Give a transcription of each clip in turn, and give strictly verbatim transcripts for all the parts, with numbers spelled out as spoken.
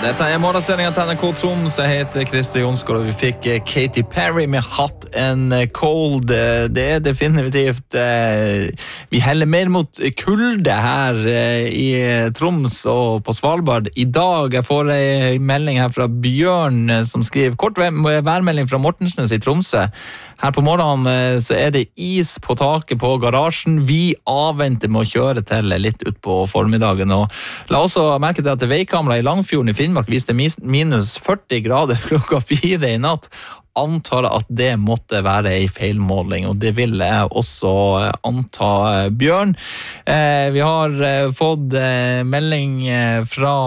Dette er morgensendingen til N R K Troms. Jeg heter Christer Jonsgaard, og vi fikk Katy Perry med Hot and Cold. Det er definitivt vi heller mer mot kulde her i Troms og på Svalbard i dag. Jeg får en melding her fra Bjørn som skriver kort værmelding fra Mortensnes i Tromsø. Her på morgenen så er det is på taket på garasjen. Vi avventer med å kjøre til litt ut på formiddagen. Og la også merke til at veikamera i Langfjorden i Finnmark viste minus førti grader klokka fire i natt. Antar at det måtte være en feilmåling, og det vil jeg også anta, Bjørn. Eh, vi har fått melding fra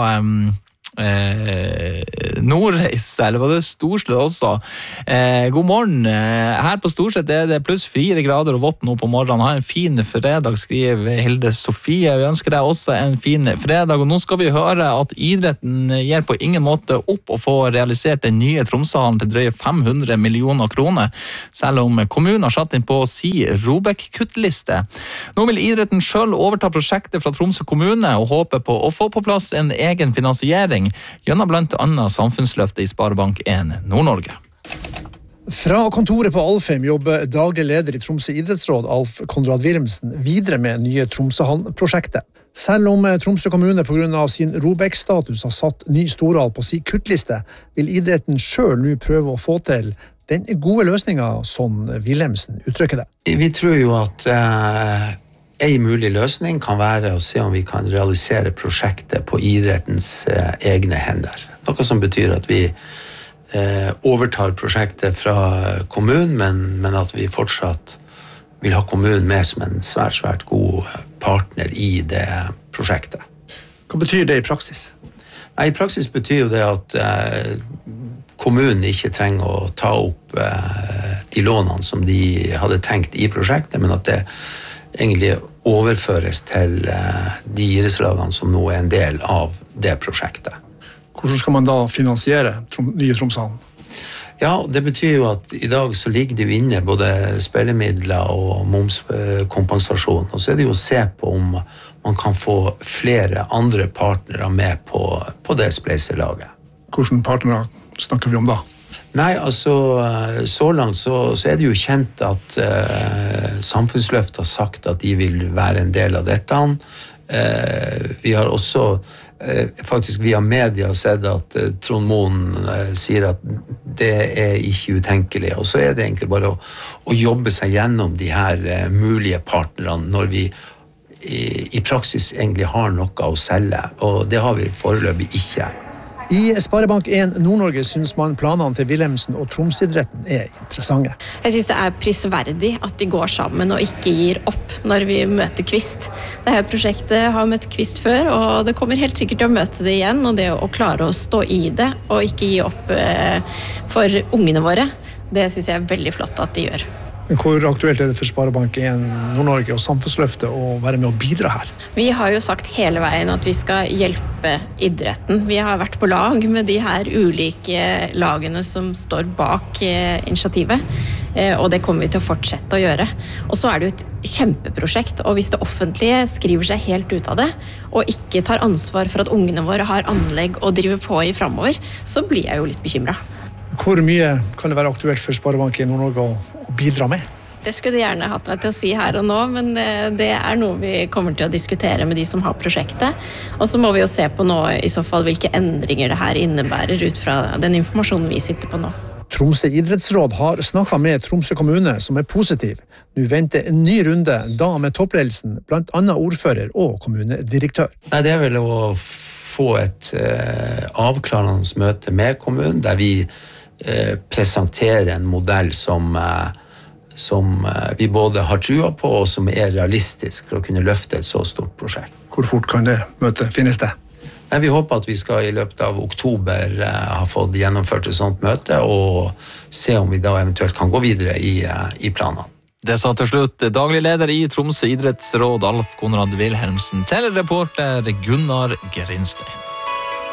Eh, Nordreis, eller var det Storslø også? Eh, god morgen. Her på Storslett er det pluss fire grader og vått nå på morgenen. Ha en fin fredag, skriver Hilde Sofie. Vi ønsker deg også en fin fredag, og nå skal vi høre at idretten gir på ingen måte opp å få realisert den nye Tromsøhallen til drøye fem hundre millioner kroner, selv om kommunen har satt inn på si Robek-kuttliste. Nå vil idretten selv overta prosjektet fra Tromsø kommune og håper på å få på plass en egen finansiering gjennom blant annet samfunnsløftet i Sparebank en Nord-Norge. Fra kontoret på Alfheim jobber daglig leder i Tromsø idrettsråd, Alf Konrad Wilhelmsen, videre med nye Tromsøhallen-prosjektet. Selv om Tromsø kommune på grunn av sin Robek-status har satt ny storhall på sin kuttliste, vil idretten selv nå prøve å få til den gode løsningen, som Wilhelmsen uttrykker det. Vi tror jo at eh... En mulig løsning kan være å se om vi kan realisere prosjektet på idrettens eh, egne hender. Noe som betyr at vi eh, overtar prosjektet fra kommunen, men, men at vi fortsatt vil ha kommunen med som en svært, svært god partner i det prosjektet. Hva betyr det i praksis? Nei, i praksis betyr jo det at eh, kommunen ikke trenger å ta opp eh, de lånene som de hadde tenkt i prosjektet, men at det egentlig overføres til de idrettslagene som nå er en del av det prosjektet. Hvordan skal man da finansiere nye Tromsøhallen? Ja, det betyr jo at i dag så ligger det jo inne både spillemidler og momskompensasjon, og så er det jo å se på om man kan få flere andre partnere med på, på det spleiselaget. Hvordan partnere snakker vi om da? Nei, altså, så langt så, så er det jo kjent at eh, Samfunnsløftet har sagt at de vil være en del av dette. Eh, vi har også eh, faktisk via media sett at eh, Trond Moen eh, sier at det er ikke utenkelig, og så er det egentlig bare å, å jobbe seg gjennom de her eh, mulige partnerne når vi i, i praksis egentlig har noe å selge, og det har vi foreløpig ikke. I Sparebank en Nord-Norge synes man planene til Wilhelmsen og Tromsidretten er interessante. Jeg synes det er prisverdig at de går sammen og ikke gir opp når vi møter Kvist. Dette prosjektet har møtt Kvist før, og det kommer helt sikkert til å møte det igjen, og det å klare å stå i det og ikke gi opp for ungene våre, det synes jeg er veldig flott at de gjør. Hvor aktuelt er det for Sparebank en Nord-Norge og Samfunnsløftet å være med å bidra her? Vi har jo sagt hele veien at vi skal hjelpe idretten. Vi har vært på lag med de her ulike lagene som står bak initiativet, og det kommer vi til å fortsette å gjøre. Og så er det jo et kjempeprosjekt, og hvis det offentlige skriver seg helt ut av det, og ikke tar ansvar for at ungene våre har anlegg å drive på i fremover, så blir jeg jo litt bekymret. Hvor mye kan det være aktuelt for Sparebank i Nord-Norge å bidra med? Det skulle de gjerne hatt meg til å si her og nå, men det er noe vi kommer til å diskutere med de som har prosjektet. Og så må vi jo se på nå i så fall hvilke endringer det her innebærer ut fra den informasjonen vi sitter på nå. Tromsø idrettsråd har snakket med Tromsø kommune, som er positiv. Nå venter en ny runde, da med toppledelsen, blant annet ordfører og kommunedirektør. Nei, det er vel å få et eh, avklarende møte med kommunen, der vi presentere en modell som, som vi både har trua på og som er realistisk for å kunne løfte et så stort prosjekt. Hvor fort kan det møte finnes det? Nei, vi håper at vi skal i løpet av oktober ha fått gjennomført et sånt møte og se om vi da eventuelt kan gå videre i, i planene. Det sa til slutt daglig leder i Tromsø idrettsråd Alf Konrad Wilhelmsen til reporter Gunnar Grinstein.